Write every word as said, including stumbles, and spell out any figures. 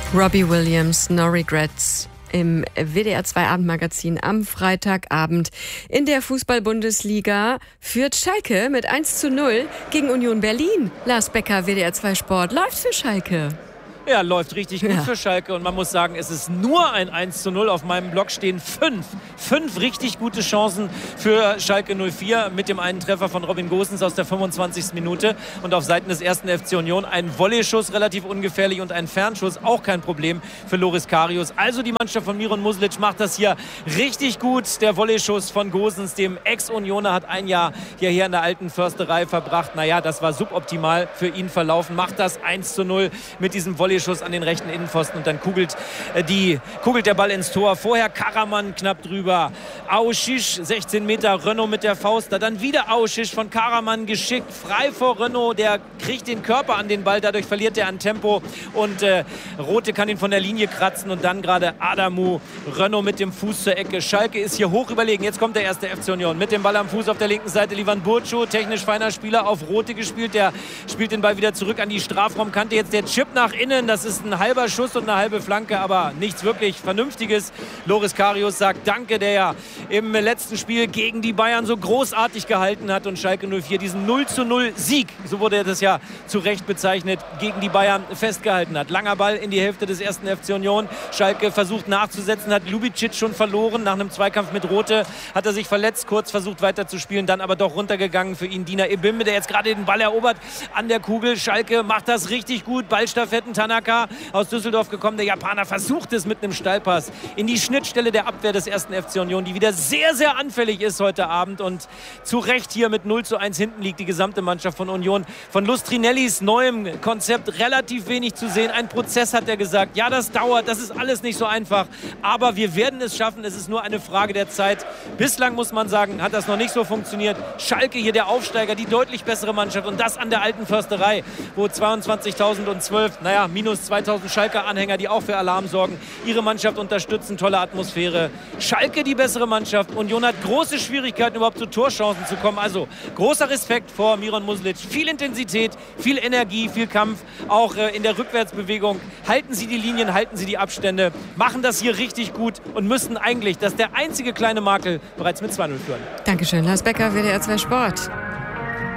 Robbie Williams, No Regrets, im W D R zwei Abendmagazin am Freitagabend. In der Fußball-Bundesliga führt Schalke mit eins zu null gegen Union Berlin. Lars Becker, W D R zwei Sport, läuft für Schalke. Ja, läuft richtig gut Ja. für Schalke und man muss sagen, es ist nur ein eins zu null. Auf meinem Blog stehen fünf, fünf richtig gute Chancen für Schalke null vier mit dem einen Treffer von Robin Gosens aus der fünfundzwanzigsten Minute und auf Seiten des ersten F C Union ein Volleyschuss, relativ ungefährlich, und ein Fernschuss, auch kein Problem für Loris Karius. Also die Mannschaft von Miron Muslic macht das hier richtig gut. Der Volleyschuss von Gosens, dem Ex-Unioner, hat ein Jahr hierher in der alten Försterei verbracht. Naja, das war suboptimal für ihn verlaufen. Macht das eins zu null mit diesem Volleyschuss an den rechten Innenpfosten und dann kugelt, äh, die, kugelt der Ball ins Tor. Vorher Karaman knapp drüber. Aouchiche, sechzehn Meter, Renaud mit der Faust. Da dann wieder Aouchiche von Karaman geschickt. Frei vor Renaud, der kriegt den Körper an den Ball. Dadurch verliert er an Tempo und äh, Rote kann ihn von der Linie kratzen und dann gerade Adamu. Renaud mit dem Fuß zur Ecke. Schalke ist hier hoch überlegen. Jetzt kommt der erste F C Union mit dem Ball am Fuß auf der linken Seite. Livan Burcu, technisch feiner Spieler, auf Rote gespielt. Der spielt den Ball wieder zurück an die Strafraumkante. Jetzt der Chip nach innen. Das ist ein halber Schuss und eine halbe Flanke, aber nichts wirklich Vernünftiges. Loris Karius sagt Danke, der ja im letzten Spiel gegen die Bayern so großartig gehalten hat und Schalke null vier diesen null zu null Sieg, so wurde das ja zu Recht bezeichnet, gegen die Bayern festgehalten hat. Langer Ball in die Hälfte des ersten F C Union. Schalke versucht nachzusetzen, hat Lubicic schon verloren. Nach einem Zweikampf mit Rote hat er sich verletzt, kurz versucht weiterzuspielen, dann aber doch runtergegangen für ihn Dina Ebimbe, der jetzt gerade den Ball erobert an der Kugel. Schalke macht das richtig gut. Ballstaffetten, Tanaka aus Düsseldorf gekommen. Der Japaner versucht es mit einem Steilpass in die Schnittstelle der Abwehr des ersten F C Union, die wieder sehr, sehr anfällig ist heute Abend und zu Recht hier mit null zu eins hinten liegt die gesamte Mannschaft von Union. Von Lustrinellis neuem Konzept relativ wenig zu sehen. Ein Prozess, hat er gesagt. Ja, das dauert, das ist alles nicht so einfach, aber wir werden es schaffen. Es ist nur eine Frage der Zeit. Bislang muss man sagen, hat das noch nicht so funktioniert. Schalke hier der Aufsteiger, die deutlich bessere Mannschaft und das an der alten Försterei, wo zweiundzwanzigtausendzwölf, naja, minus zweitausend Schalke-Anhänger, die auch für Alarm sorgen, ihre Mannschaft unterstützen, tolle Atmosphäre. Schalke die bessere Mannschaft. Union hat große Schwierigkeiten, überhaupt zu Torchancen zu kommen. Also großer Respekt vor Miron Muslic. Viel Intensität, viel Energie, viel Kampf, auch äh, in der Rückwärtsbewegung. Halten Sie die Linien, halten Sie die Abstände, machen das hier richtig gut und müssten eigentlich, das ist der einzige kleine Makel, bereits mit zwei null führen. Dankeschön, Lars Becker, W D R zwei Sport.